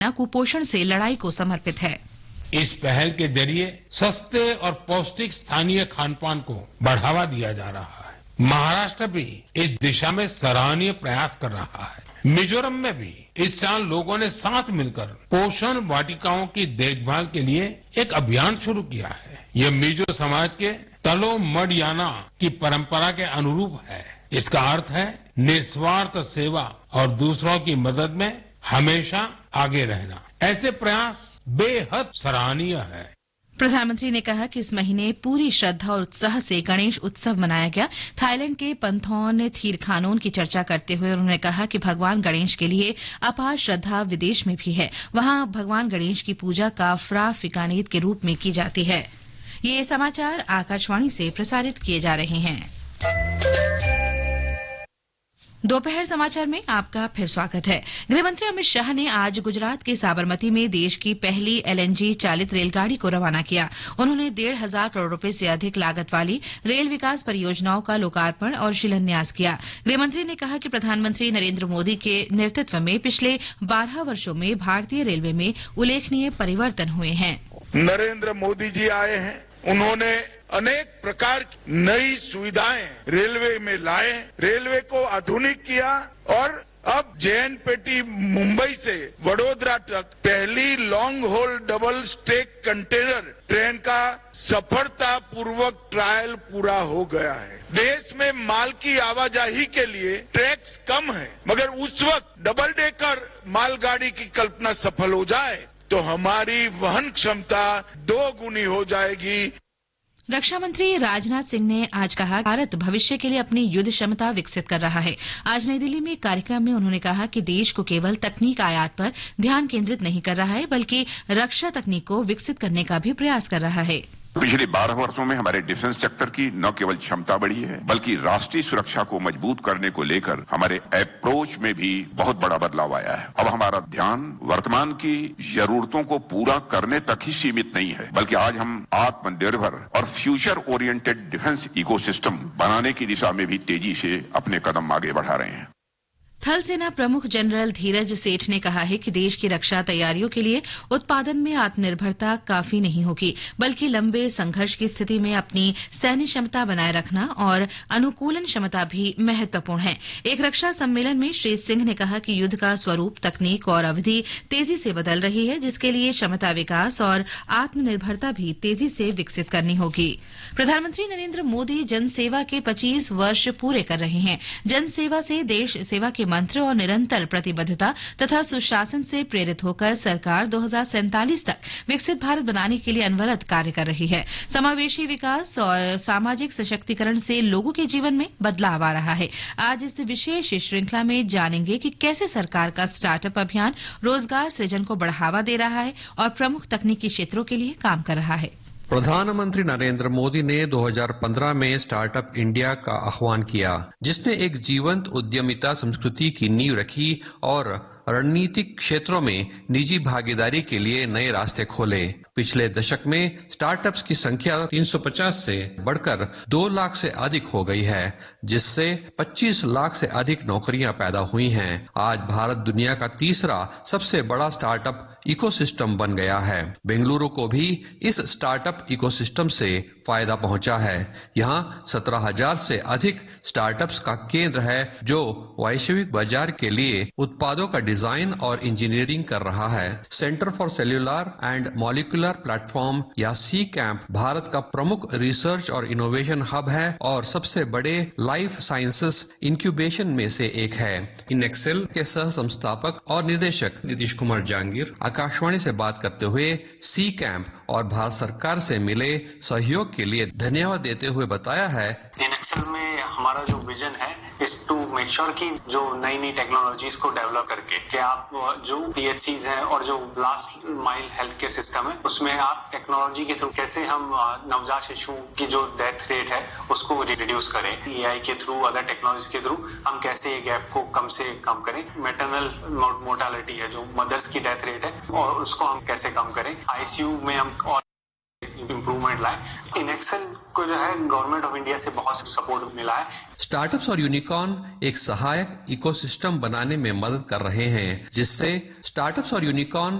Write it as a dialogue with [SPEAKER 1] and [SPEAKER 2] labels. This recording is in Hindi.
[SPEAKER 1] कुपोषण से लड़ाई को समर्पित है।
[SPEAKER 2] इस पहल के जरिए सस्ते और पौष्टिक स्थानीय खान पान को बढ़ावा दिया जा रहा है। महाराष्ट्र भी इस दिशा में सराहनीय प्रयास कर रहा है। मिजोरम में भी इस साल लोगों ने साथ मिलकर पोषण वाटिकाओं की देखभाल के लिए एक अभियान शुरू किया है। यह मिजो समाज के तलो मडयाना की परंपरा के अनुरूप है। इसका अर्थ है निस्वार्थ सेवा और दूसरों की मदद में हमेशा आगे रहना। ऐसे प्रयास बेहद सराहनीय है।
[SPEAKER 1] प्रधानमंत्री ने कहा कि इस महीने पूरी श्रद्धा और उत्साह से गणेश उत्सव मनाया गया। थाईलैंड के पंथोन थीरखानोन की चर्चा करते हुए उन्होंने कहा कि भगवान गणेश के लिए अपार श्रद्धा विदेश में भी है। वहां भगवान गणेश की पूजा काफरा फिकानेत के रूप में की जाती है। ये समाचार आकाशवाणी से प्रसारित किए जा रहे हैं। दोपहर समाचार में आपका फिर स्वागत है। गृहमंत्री अमित शाह ने आज गुजरात के साबरमती में देश की पहली एलएनजी चालित रेलगाड़ी को रवाना किया। उन्होंने 1,500 करोड़ रुपए से अधिक लागत वाली रेल विकास परियोजनाओं का लोकार्पण और शिलान्यास किया। गृहमंत्री ने कहा कि प्रधानमंत्री नरेंद्र मोदी के नेतृत्व में पिछले 12 वर्षों में भारतीय रेलवे में उल्लेखनीय परिवर्तन हुए हैं।
[SPEAKER 3] नरेंद्र मोदी जी आए हैं, उन्होंने अनेक प्रकार की नई सुविधाएं रेलवे में लाए, रेलवे को आधुनिक किया और अब जेएनपीटी मुंबई से वडोदरा तक पहली long whole double stake container train का सफलतापूर्वक ट्रायल पूरा हो गया है। देश में माल की आवाजाही के लिए ट्रैक्स कम है, मगर उस वक्त डबल डेकर मालगाड़ी की कल्पना सफल हो जाए तो हमारी वहन क्षमता 2 गुनी हो जाएगी।
[SPEAKER 1] रक्षा मंत्री राजनाथ सिंह ने आज कहा भारत भविष्य के लिए अपनी युद्ध क्षमता विकसित कर रहा है। आज नई दिल्ली में एक कार्यक्रम में उन्होंने कहा कि देश को केवल तकनीक आयात पर ध्यान केंद्रित नहीं कर रहा है, बल्कि रक्षा तकनीक को विकसित करने का भी प्रयास कर रहा है।
[SPEAKER 4] पिछले 12 वर्षों में हमारे डिफेंस सेक्टर की न केवल क्षमता बढ़ी है, बल्कि राष्ट्रीय सुरक्षा को मजबूत करने को लेकर हमारे अप्रोच में भी बहुत बड़ा बदलाव आया है। अब हमारा ध्यान वर्तमान की जरूरतों को पूरा करने तक ही सीमित नहीं है, बल्कि आज हम आत्मनिर्भर और फ्यूचर ओरिएंटेड डिफेंस इकोसिस्टम बनाने की दिशा में भी तेजी से अपने कदम आगे बढ़ा रहे हैं।
[SPEAKER 1] थल सेना प्रमुख जनरल धीरज सेठ ने कहा है कि देश की रक्षा तैयारियों के लिए उत्पादन में आत्मनिर्भरता काफी नहीं होगी, बल्कि लंबे संघर्ष की स्थिति में अपनी सैन्य क्षमता बनाए रखना और अनुकूलन क्षमता भी महत्वपूर्ण है। एक रक्षा सम्मेलन में श्री सिंह ने कहा कि युद्ध का स्वरूप, तकनीक और अवधि तेजी से बदल रही है, जिसके लिए क्षमता विकास और आत्मनिर्भरता भी तेजी से विकसित करनी होगी। प्रधानमंत्री नरेंद्र मोदी जनसेवा के 25 वर्ष पूरे कर रहे हैं। जनसेवा से देश सेवा के मंत्र और निरंतर प्रतिबद्धता तथा सुशासन से प्रेरित होकर सरकार 2047 तक विकसित भारत बनाने के लिए अनवरत कार्य कर रही है। समावेशी विकास और सामाजिक सशक्तिकरण से लोगों के जीवन में बदलाव आ रहा है। आज इस विशेष श्रृंखला में जानेंगे कि कैसे सरकार का स्टार्टअप अभियान रोजगार सृजन को बढ़ावा दे रहा है और प्रमुख तकनीकी क्षेत्रों के लिए काम कर रहा है।
[SPEAKER 5] प्रधानमंत्री नरेंद्र मोदी ने 2015 में स्टार्टअप इंडिया का आह्वान किया, जिसने एक जीवंत उद्यमिता संस्कृति की नींव रखी और रणनीतिक क्षेत्रों में निजी भागीदारी के लिए नए रास्ते खोले। पिछले दशक में स्टार्टअप्स की संख्या 350 से बढ़कर 2 लाख से अधिक हो गई है, जिससे 25 लाख से अधिक नौकरियां पैदा हुई हैं। आज भारत दुनिया का तीसरा सबसे बड़ा स्टार्टअप इकोसिस्टम बन गया है। बेंगलुरु को भी इस स्टार्टअप इकोसिस्टम से फायदा पहुंचा है। यहाँ 17,000 से अधिक स्टार्टअप्स का केंद्र है, जो वैश्विक बाजार के लिए उत्पादों का डिजाइन और इंजीनियरिंग कर रहा है। Centre for cellular and molecular platform या सी कैंप भारत का प्रमुख रिसर्च और इनोवेशन हब है और सबसे बड़े लाइफ साइंसेस इंक्यूबेशन में से एक है। इनएक्सेल के सह संस्थापक और निदेशक नीतीश कुमार जहांगीर आकाशवाणी से बात करते हुए सी कैंप और भारत सरकार से मिले सहयोग के लिए धन्यवाद देते हुए बताया है,
[SPEAKER 6] इनएक्सेल में हमारा जो विजन है इज टू मेक श्योर कि जो नई नई टेक्नोलॉजीज को डेवलप करके कि आप जो पीएचसीज हैं और जो last mile health care system है उसमें आप टेक्नोलॉजी के थ्रू कैसे हम नवजात शिशु की जो डेथ रेट है उसको रिड्यूस करें, एआई के थ्रू, अदर टेक्नोलॉजी के थ्रू हम कैसे ये गैप को कम से कम करें। मैटरनल मोर्टालिटी है जो मदर्स की डेथ रेट है और उसको हम कैसे कम करें, आईसीयू में हम और इम्प्रूवमेंट लाएं। इनएक्सेल को जो है गवर्नमेंट ऑफ इंडिया से बहुत सपोर्ट मिला है।
[SPEAKER 5] स्टार्टअप्स और यूनिकॉर्न एक सहायक इकोसिस्टम बनाने में मदद कर रहे हैं, जिससे स्टार्टअप्स और यूनिकॉर्न